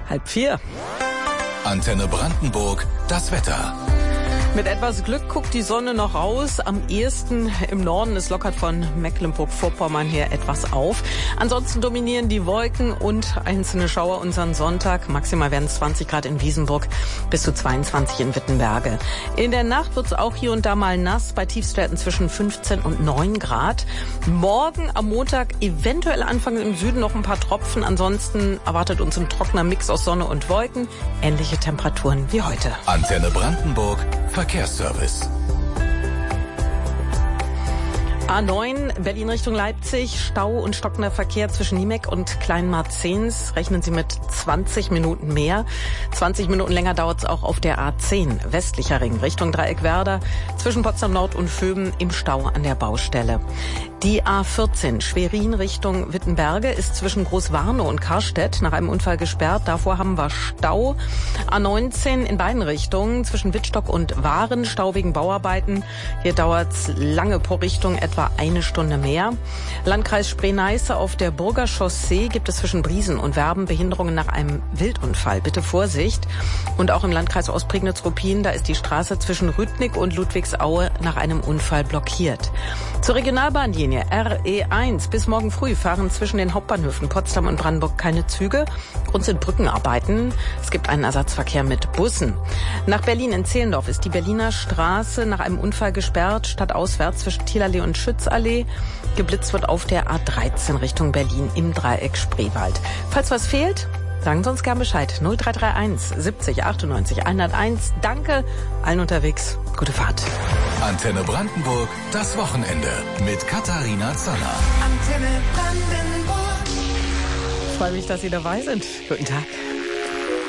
3:30. Antenne Brandenburg, das Wetter. Mit etwas Glück guckt die Sonne noch raus. Am ehesten im Norden. Es lockert von Mecklenburg-Vorpommern her etwas auf. Ansonsten dominieren die Wolken und einzelne Schauer unseren Sonntag. Maximal werden es 20 Grad in Wiesenburg bis zu 22 in Wittenberge. In der Nacht wird es auch hier und da mal nass. Bei Tiefstwerten zwischen 15 und 9 Grad. Morgen am Montag eventuell anfangs im Süden noch ein paar Tropfen. Ansonsten erwartet uns ein trockener Mix aus Sonne und Wolken. Ähnliche Temperaturen wie heute. Antenne Brandenburg, Verkehrsservice. A9, Berlin Richtung Leipzig, Stau und stockender Verkehr zwischen Niemek und Kleinmarzens. Rechnen Sie mit 20 Minuten mehr. 20 Minuten länger dauert es auch auf der A10, westlicher Ring, Richtung Dreieckwerder, zwischen Potsdam Nord und Vöben im Stau an der Baustelle. Die A14, Schwerin Richtung Wittenberge, ist zwischen Großwarnow und Karstedt nach einem Unfall gesperrt. Davor haben wir Stau. A19 in beiden Richtungen, zwischen Wittstock und Waren, Stau wegen Bauarbeiten. Hier dauert es lange pro Richtung, etwa eine Stunde mehr. Landkreis Spree-Neiße auf der Burger Chaussee gibt es zwischen Briesen und Werben Behinderungen nach einem Wildunfall. Bitte Vorsicht. Und auch im Landkreis Ostprignitz-Ruppin, da ist die Straße zwischen Rüttnick und Ludwigsaue nach einem Unfall blockiert. Zur Regionalbahnlinie RE1 bis morgen früh fahren zwischen den Hauptbahnhöfen Potsdam und Brandenburg keine Züge und sind Brückenarbeiten. Es gibt einen Ersatzverkehr mit Bussen. Nach Berlin in Zehlendorf ist die Berliner Straße nach einem Unfall gesperrt, stadtauswärts zwischen Thielallee und Schützallee. Geblitzt wird auf der A13 Richtung Berlin im Dreieck Spreewald. Falls was fehlt, sagen Sie uns gern Bescheid. 0331 70 98 101. Danke allen unterwegs. Gute Fahrt. Antenne Brandenburg, das Wochenende mit Katharina Zoller. Antenne Brandenburg. Ich freue mich, dass Sie dabei sind. Guten Tag.